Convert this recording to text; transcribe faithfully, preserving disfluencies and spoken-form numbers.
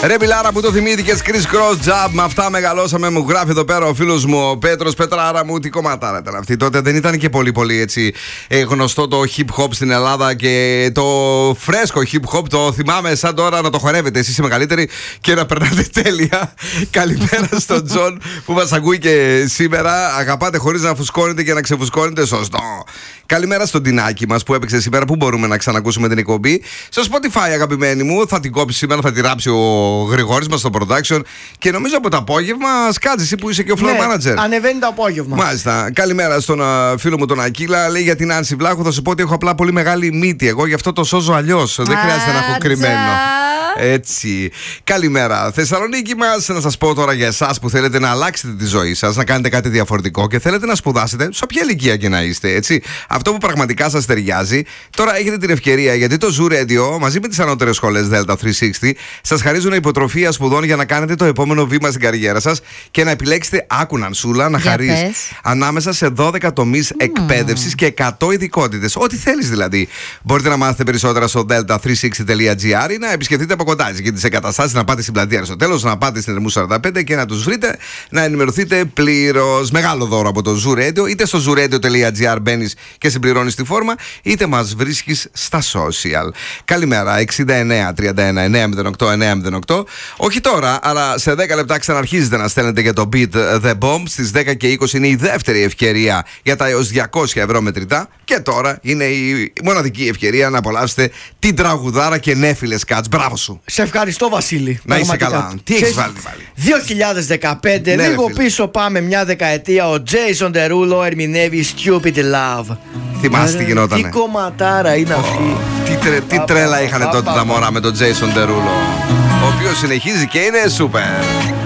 Ρε Πιλάρα που το θυμήθηκες, Chris Cross Job. Με αυτά μεγαλώσαμε, μου γράφει εδώ πέρα ο φίλος μου ο Πέτρος. Πετράρα μου, τι κομματάρα ήταν αυτή. Τότε δεν ήταν και πολύ πολύ έτσι γνωστό το hip hop στην Ελλάδα. Και το φρέσκο hip hop το θυμάμαι σαν τώρα να το χορεύετε εσείς οι μεγαλύτεροι και να περνάτε τέλεια. Καλημέρα στον Τζον που μας ακούει και σήμερα. Αγαπάτε χωρίς να φουσκώνετε και να ξεφουσκώνετε. Σωστό. Καλημέρα στον Τινάκι μας που έπαιξε σήμερα. Πού μπορούμε να ξανακούσουμε την εκπομπή? Στο Spotify, αγαπημένοι μου. Θα την κόψει σήμερα, θα τη ράψει ο Γρηγόρης μας στο production. Και νομίζω από το απόγευμα σκάτζε εσύ που είσαι και ο floor ναι, manager. Ανεβαίνει το απόγευμα. Μάλιστα. Καλημέρα στον uh, φίλο μου τον Ακύλα. Λέει για την Άνση Βλάχου. Θα σου πω ότι έχω απλά πολύ μεγάλη μύτη. Εγώ γι' αυτό το σώζω αλλιώς. Δεν χρειάζεται να έχω κρυμμένο. Έτσι. Καλημέρα. Θεσσαλονίκη μας. Να σας πω τώρα για εσάς που θέλετε να αλλάξετε τη ζωή σας, να κάνετε κάτι διαφορετικό και θέλετε να σπουδάσετε, σε όποια ηλικία και να είστε, έτσι. Αυτό που πραγματικά σας ταιριάζει. Τώρα έχετε την ευκαιρία, γιατί το Zoo Radio μαζί με τις ανώτερες σχολές Delta τριακόσια εξήντα σας χαρίζουν υποτροφία σπουδών για να κάνετε το επόμενο βήμα στην καριέρα σας και να επιλέξετε, άκουναν Σούλα, να χαρείς ανάμεσα σε δώδεκα τομείς mm. εκπαίδευσης και εκατό ειδικότητες. Ό,τι θέλεις δηλαδή. Μπορείτε να μάθετε περισσότερα στο delta τριακόσια εξήντα τελεία gr ή να επισκεφτείτε από κοντά και τις εγκαταστάσεις, να πάτε στην πλατεία Αριστοτέλους, να πάτε στην Ερμού σαράντα πέντε και να τους βρείτε, να ενημερωθείτε πλήρως. Μεγάλο δώρο από το Zoo Radio. Είτε στο zooradio τελεία gr μπαίνεις και συμπληρώνεις τη φόρμα, είτε μας βρίσκεις στα social. Καλημέρα, εξήντα εννέα τριάντα ένα εννιακόσια οκτώ εννιακόσια οκτώ. Όχι τώρα, αλλά σε δέκα λεπτά ξαναρχίζετε να στέλνετε για το Beat The Bomb. Στις δέκα και είκοσι είναι η δεύτερη ευκαιρία για τα έως διακόσια ευρώ μετρητά. Και τώρα είναι η μοναδική ευκαιρία να απολαύσετε την τραγουδάρα και νέφιλες Κάτς. Μπράβο σου. Σε ευχαριστώ, Βασίλη. Να είσαι καλά. Τι έχεις βάλει πάλι? δύο χιλιάδες δεκαπέντε, ναι, λίγο πίσω πάμε μια δεκαετία. Ο Jason Derulo ερμηνεύει Stupid Love. Θυμάσαι τι γινότανε? Τι κομματάρα είναι αυτή. Oh, τι, τρε, τι τρέλα είχαν τότε τα μωρά με τον Jason Derulo, ο οποίος συνεχίζει και είναι super.